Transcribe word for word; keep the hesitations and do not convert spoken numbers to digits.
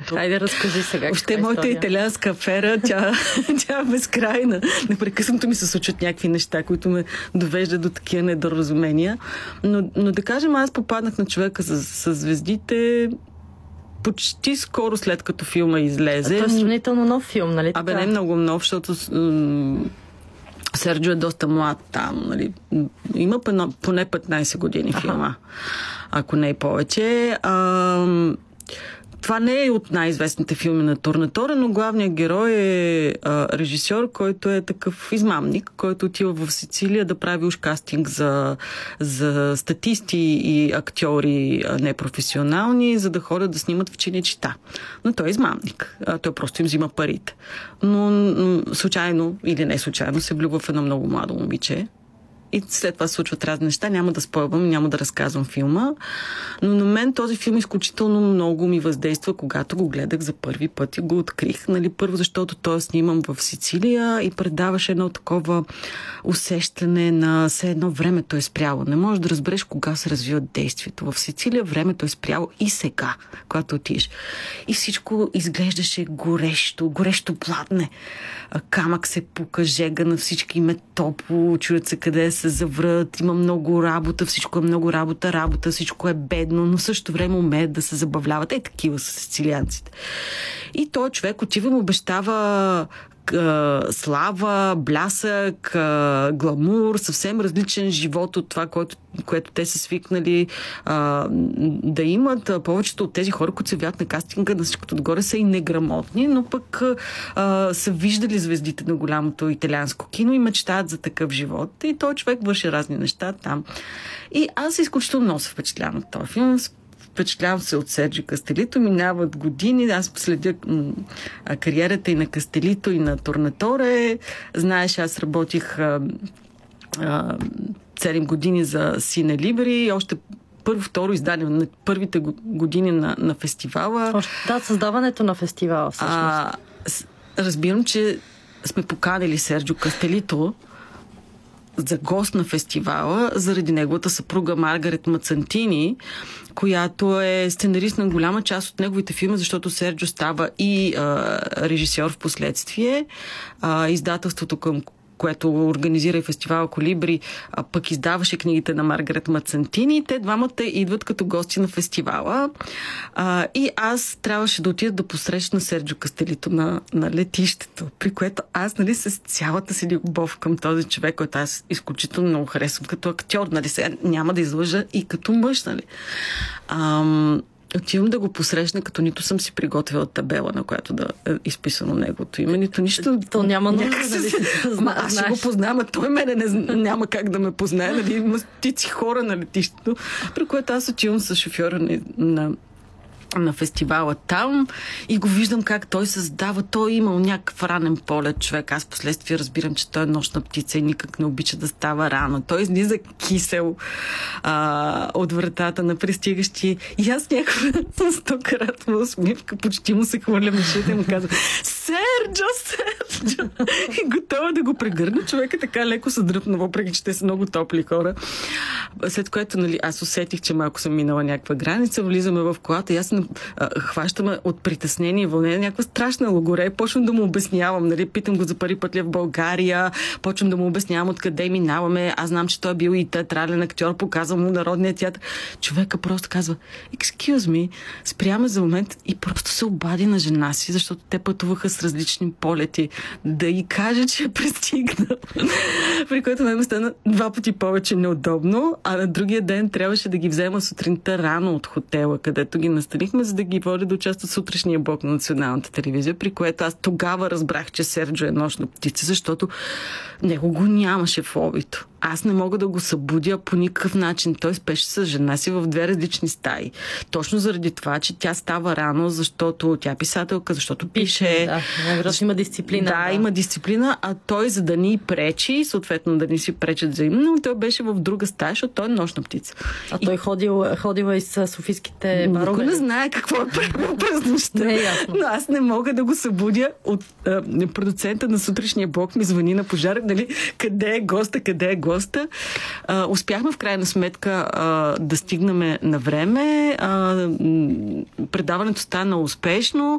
началото. Хайде, разкажи сега. Още моята история. Италианска афера, тя, тя е безкрайна. Непрекъснато ми се случват някакви неща, които ме довеждат до такива недоразумения. Но, но да кажем, аз попаднах на човека с, с звездите почти скоро след като филма излезе. А това е сравнително нов филм, нали? Абе, не е много нов, защото Серджио е доста млад там, нали? Има поне петнайсет години филма, ага. Ако не и повече. А, това не е от най-известните филми на Торнатора, но главният герой е а, режисьор, който е такъв измамник, който отива в Сицилия да прави уж кастинг за, за статисти и актьори а, непрофесионални, за да ходят да снимат в чинечета. Но той е измамник. А, той просто им взима парите. Но м- случайно или не случайно се влюбва в едно много младо момиче. И след това се случват разни неща. Няма да спойвам, няма да разказвам филма. Но на мен този филм изключително много ми въздейства, когато го гледах за първи път и го открих. Нали, първо, защото той е снимам в Сицилия и предаваше едно такова усещане на все едно времето е спряло. Не можеш да разбереш кога се развива действието. В Сицилия времето е спряло и сега, когато отидеш. И всичко изглеждаше горещо, горещо пладне. Камък се пука, жега на всички, им е топло, чуят се къде се заврат, има много работа, всичко е много работа, работа, всичко е бедно, но в същото време умеят да се забавляват. Е, такива са сицилианците. И той човек отива му обещава слава, блясък, гламур, съвсем различен живот от това, което, което те са свикнали а, да имат. Повечето от тези хора, които се вят на кастинга, на всичкото отгоре са и неграмотни, но пък а, са виждали звездите на голямото италианско кино и мечтаят за такъв живот. И той човек върши разни неща там. И аз изключително много се впечатлявам от този филм. Впечатлявам се от Серджио Кастелито. Минават години. Аз следя м- кариерата и на Кастелито, и на Торнаторе. Знаеш, аз работих а, а, седем години за Сине Либери. Още първо, второ издание на първите години на, на фестивала. Още, да, създаването на фестивала всъщност. А, разбирам, че сме поканили Серджио Кастелито за гост на фестивала, заради неговата съпруга Маргарет Мацантини, която е сценарист на голяма част от неговите филми, защото Серджио става и а, режисьор в последствие. А, издателството, към което организира и фестивал Колибри, а пък издаваше книгите на Маргарет Мацантини. Те двамата идват като гости на фестивала. А, и аз трябваше да отида да посрещна Серджио Кастелито на, на летището, при което аз, нали, с цялата си любов към този човек, който аз изключително много харесвам като актьор, нали, сега няма да излъжа и като мъж, нали. Ам... Отивам да го посрещна, като нито съм си приготвила табела, на която да е изписано неговото име, нито нищо. То няма нужда, нали? Аз ще го познавам, а той мене не, няма как да ме познае, нали? Има стици хора на летището, при което аз отивам с шофьора на, на на фестивала там и го виждам как той създава. Той е имал някакъв ранен полет човек. Аз последствие разбирам, че той е нощна птица и никак не обича да става рано. Той излиза кисел а, от вратата на пристигащи. И аз някаква с токаратова усмивка почти му се хвърля мъжете и му казва: Серджо, Серджо! И готова да го прегърна. Човека така леко се дръпна, въпреки че те са много топли хора. След което, нали, аз усетих, че малко съм минала някаква граница, влизаме в колата и аз хващаме от притеснение и вълнение някаква страшна логоре. Почвам да му обяснявам, нали, питам го за първи път ли в България, почвам да му обяснявам откъде минаваме. Аз знам, че той е бил и театрален актьор, показвам му Народния театър. Човека просто казва: Excuse me, спряме за момент и просто се обади на жена си, защото те пътуваха с различни полети, да й каже, че е пристигнал. При което ме стана два пъти повече неудобно, а на другия ден трябваше да ги взема сутринта рано от хотела, където ги настанихме, за да ги води да участват в сутрешния блок на националната телевизия, при което аз тогава разбрах, че Серджио е нощна птица, защото него го нямаше в лобито. Аз не мога да го събудя по никакъв начин. Той спеше с жена си в две различни стаи. Точно заради това, че тя става рано, защото тя е писателка, защото пише. Да, защото има дисциплина. Да, да, има дисциплина, а той, за да ни пречи, съответно да ни си пречат взаимно, той беше в друга стая, защото той е нощна птица. А и... той ходил, ходила и с софийските барове. Никой не знае какво е правил през нощта. Не е ясно. Но аз не мога да го събудя. От а, продуцента на сутрешния блок ми звъни на пожар, нали, къде е госта, къде е госта. А, успяхме в крайна сметка а, да стигнем на време. А, предаването стана успешно.